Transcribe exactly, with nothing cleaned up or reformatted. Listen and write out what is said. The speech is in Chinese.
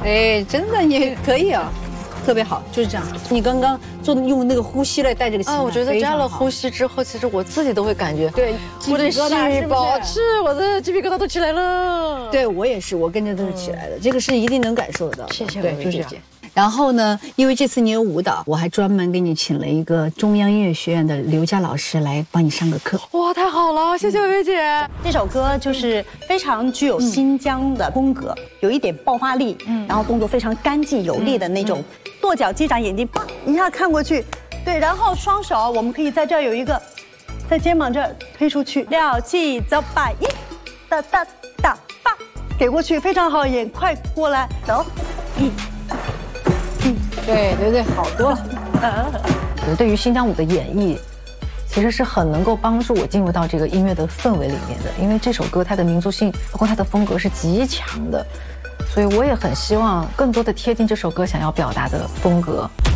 哎，真的也可以啊，特别好，就是这样。你刚刚做用那个呼吸来带这个气啊，我觉得加了呼吸之后，其实我自己都会感觉， 对， 我的细胞是我的鸡皮疙瘩都起来了。 对我也是，我跟着都是起来的，这个是一定能感受得到的。 谢谢对， 薇薇姐姐。 然后呢，因为这次你有舞蹈，我还专门给你请了一个中央音乐学院的刘佳老师来帮你上个课。 哇，太好了，谢谢薇薇姐。 这首歌就是非常具有新疆的风格，有一点爆发力，嗯，然后动作非常干净有力的那种，跺脚击掌，眼睛啪一下看过去，对，然后双手我们可以在这儿有一个，在肩膀这儿推出去，六七走吧，一哒哒哒吧，给过去，非常好，眼快过来，走，一。 对对对，好多了。 我觉得对于新疆舞的演绎，其实是很能够帮助我进入到这个音乐的氛围里面的。因为这首歌它的民族性，包括它的风格是极强的，所以我也很希望更多的贴近这首歌想要表达的风格。